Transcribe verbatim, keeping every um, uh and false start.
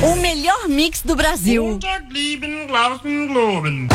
O melhor mix do Brasil. Unter Lieben, Glauben, Globen.